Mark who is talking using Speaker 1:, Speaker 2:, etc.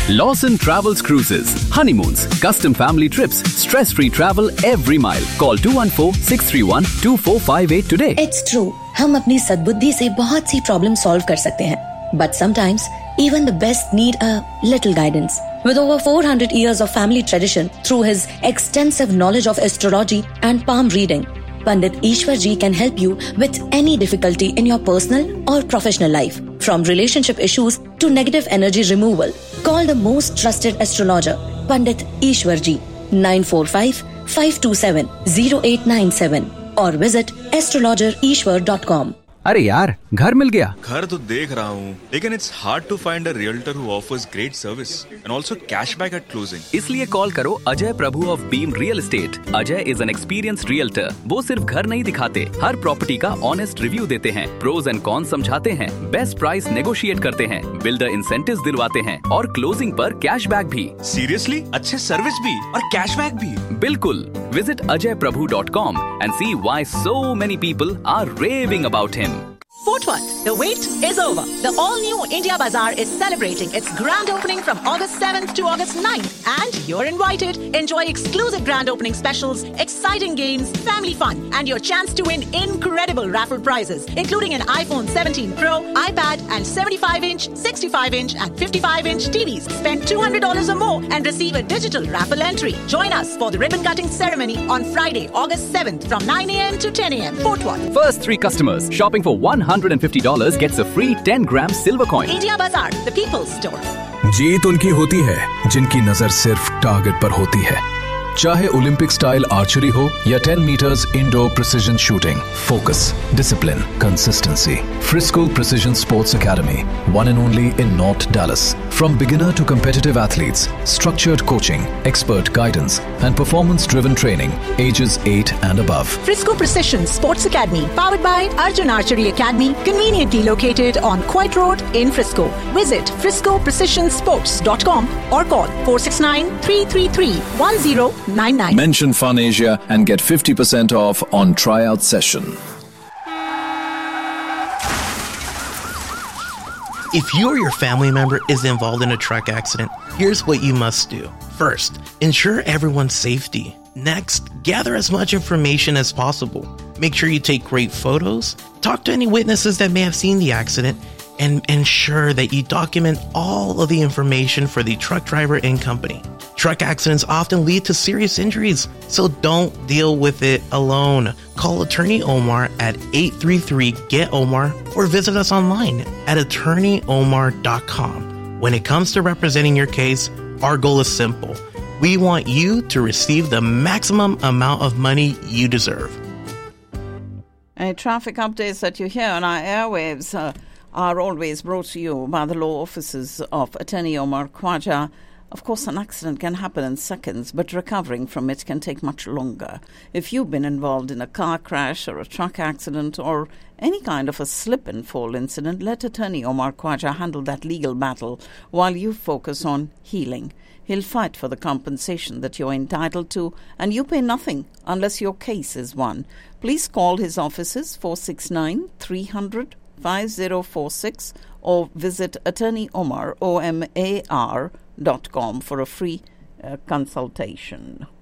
Speaker 1: Lawson Travels Cruises. Honeymoons, custom family trips, stress-free travel every mile. Call 214-631-2458 today.
Speaker 2: It's true. हम अपनी सद्बुद्धि से बहुत सी प्रॉब्लम सॉल्व कर सकते हैं. But sometimes, even the best need a little guidance. With over 400 years of family tradition, through his extensive knowledge of astrology and palm reading, Pandit Ishwar Ji can help you with any difficulty in your personal or professional life. From relationship issues to negative energy removal. Call the most trusted astrologer, Pandit Ishwar Ji, 945-527-0897 or visit astrologerishwar.com.
Speaker 1: अरे यार, घर मिल गया.
Speaker 3: घर तो देख रहा हूँ, लेकिन it's hard to find a realtor who offers great service and also cashback at closing.
Speaker 1: इसलिए कॉल करो अजय प्रभु of beam real estate. Ajay is an experienced realtor. वो सिर्फ घर नहीं दिखाते, हर प्रॉपर्टी का ऑनेस्ट रिव्यू देते हैं, प्रोज एंड कॉन्स समझाते हैं, बेस्ट प्राइस नेगोशिएट करते हैं, बिल्डर इंसेंटिव्स दिलवाते हैं और क्लोजिंग पर कैशबैक भी.
Speaker 3: Seriously? अच्छे सर्विस भी और कैशबैक भी.
Speaker 1: बिल्कुल. Visit ajayprabhu.com and see why so many people are raving about him.
Speaker 4: Fort Worth, the wait is over. The all-new India Bazaar is celebrating its grand opening from August 7th to August 9th. And you're invited. Enjoy exclusive grand opening specials, exciting games, family fun, and your chance to win incredible raffle prizes, including an iPhone 17 Pro, iPad, and 75-inch, 65-inch, and 55-inch TVs. Spend $200 or more and receive a digital raffle entry. Join us for the ribbon-cutting ceremony on Friday, August 7th from 9 a.m. to 10 a.m. Fort Worth.
Speaker 1: First 3 customers shopping for $150 gets a free 10-gram silver coin.
Speaker 4: India Bazaar, the people's store.
Speaker 5: जीत उनकी होती है जिनकी नजर सिर्फ target पर होती है. चाहे ओलंपिक स्टाइल आर्चरी हो या 10 meters indoor precision shooting. Focus, discipline, consistency. Frisco Precision Sports Academy, one and only in North Dallas. From beginner to competitive athletes, structured coaching, expert guidance, and performance-driven training, ages 8 and above.
Speaker 4: Frisco Precision Sports Academy, powered by Arjun Archery Academy, conveniently located on Coit Road in Frisco. Visit friscoprecisionsports.com or call 469-333-1099.
Speaker 5: Mention Fun Asia and get 50% off on tryout session.
Speaker 6: If you or your family member is involved in a truck accident, here's what you must do. First, ensure everyone's safety. Next, gather as much information as possible. Make sure you take great photos, talk to any witnesses that may have seen the accident, and ensure that you document all of the information for the truck driver and company. Truck accidents often lead to serious injuries, so don't deal with it alone. Call Attorney Omar at 833-GET-OMAR or visit us online at attorneyomar.com. When it comes to representing your case, our goal is simple. We want you to receive the maximum amount of money you deserve.
Speaker 7: Traffic updates that you hear on our airwaves are always brought to you by the law offices of Attorney Omar Khwaja. Of course, an accident can happen in seconds, but recovering from it can take much longer. If you've been involved in a car crash or a truck accident or any kind of a slip and fall incident, let Attorney Omar Khwaja handle that legal battle while you focus on healing. He'll fight for the compensation that you're entitled to, and you pay nothing unless your case is won. Please call his offices 469-300-5046 or visit attorneyomaromar.com for a free consultation.